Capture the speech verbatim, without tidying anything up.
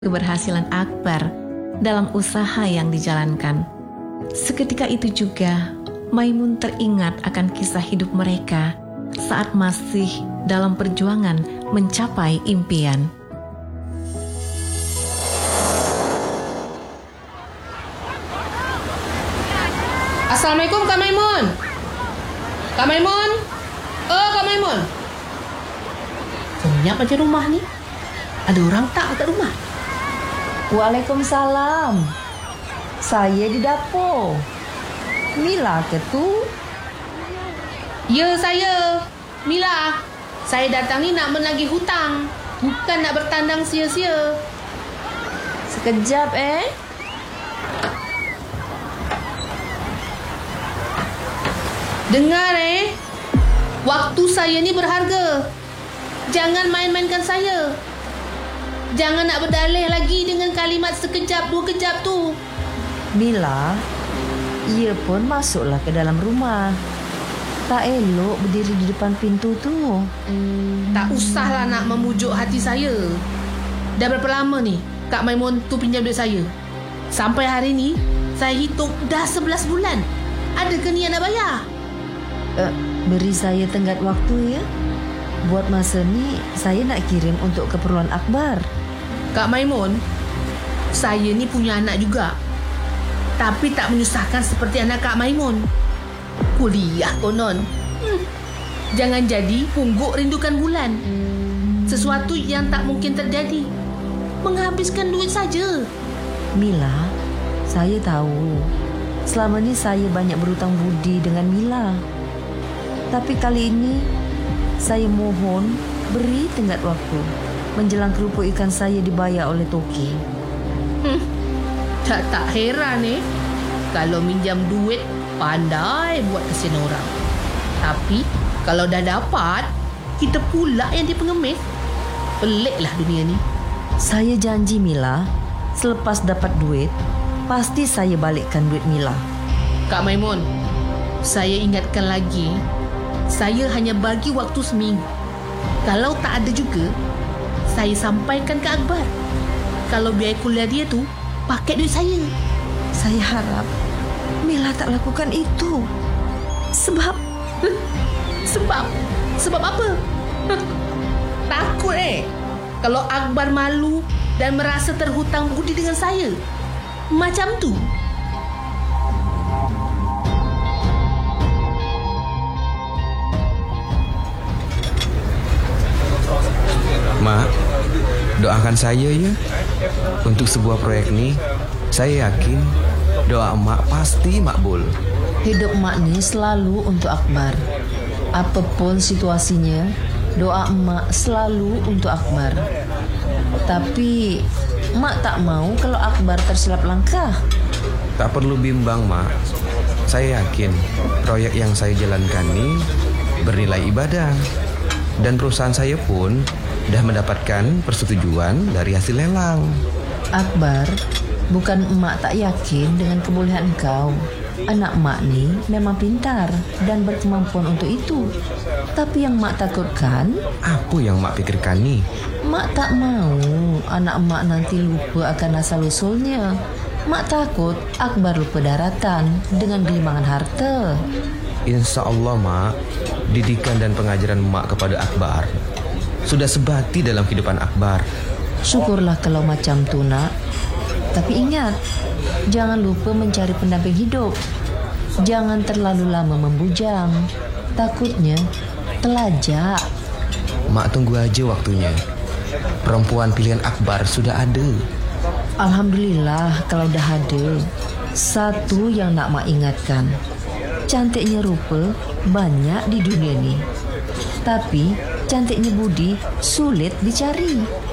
keberhasilan Akbar dalam usaha yang dijalankan. Seketika itu juga Maimun teringat akan kisah hidup mereka saat masih dalam perjuangan mencapai impian. Assalamualaikum Kak Maimun. Kak Maimun. Oh Kak Maimun. Senyap aja rumah nih. Ada orang tak kat rumah? Waalaikumsalam. Saya di dapur. Mila ke tu? Ya saya, Mila. Saya datang ni nak menagih hutang, bukan nak bertandang sia-sia. Sekejap eh. Dengar eh, waktu saya ni berharga. Jangan main-mainkan saya. Jangan nak berdalih lagi dengan kalimat sekejap dua kejap tu. Mila, ia pun masuklah ke dalam rumah. Tak elok berdiri di depan pintu tu. Hmm, tak usahlah nak memujuk hati saya. Dah berapa lama ni Kak Maimun tu pinjam duit saya? Sampai hari ni saya hitung dah sebelas bulan. Adakah niat nak bayar? Uh, beri saya tenggat waktu ya. Buat masa ni saya nak kirim untuk keperluan Akbar. Kak Maimun, saya ni punya anak juga. Tapi tak menyusahkan seperti anak Kak Maimun. Kuliah konon. Hmm. Jangan jadi pungguk rindukan bulan. Sesuatu yang tak mungkin terjadi. Menghabiskan duit saja. Mila, saya tahu selama ni saya banyak berhutang budi dengan Mila. Tapi kali ini saya mohon beri tenggat waktu menjelang kerupuk ikan saya dibayar oleh Toki. Hmm. Tak tak heran eh. Kalau minjam duit pandai buat kesian orang. Tapi kalau dah dapat, kita pula yang dipengemis. Peliklah dunia ni. Saya janji Mila, selepas dapat duit, pasti saya balikkan duit Mila. Kak Maimun, saya ingatkan lagi, saya hanya bagi waktu seminggu. Kalau tak ada juga, saya sampaikan ke Akbar. Kalau biaya kuliah dia tu pakai duit saya. Saya harap Mila tak lakukan itu. Sebab Sebab Sebab apa? Takut eh kalau Akbar malu dan merasa terhutang budi dengan saya. Macam tu. Mak, doakan saya ya. Untuk sebuah proyek ni, saya yakin doa emak pasti makbul. hidup emak ni selalu untuk Akbar. Apapun situasinya, doa emak selalu untuk Akbar. Tapi emak tak mau kalau Akbar tersilap langkah. Tak perlu bimbang, Mak. Saya yakin proyek yang saya jalankan ni bernilai ibadah. Dan perusahaan saya pun dah mendapatkan persetujuan dari hasil lelang. Akbar, bukan emak tak yakin dengan kebolehan engkau. Anak emak ni memang pintar dan berkemampuan untuk itu. Tapi yang emak takutkan, apa yang mak pikirkan ni? Mak tak mau anak emak nanti lupa akan asal-usulnya. Mak takut Akbar lupa daratan dengan gelimangan harta. Insya Allah, Mak, didikan dan pengajaran Mak kepada Akbar sudah sebati dalam kehidupan Akbar. Syukurlah kalau macam tu, nak. Tapi ingat, jangan lupa mencari pendamping hidup. Jangan terlalu lama membujang. Takutnya telajak. Mak tunggu aja waktunya. Perempuan pilihan Akbar sudah ada. Alhamdulillah kalau dah ada. Satu yang nak mak ingatkan, cantiknya rupa banyak di dunia ni. Tapi cantiknya budi sulit dicari.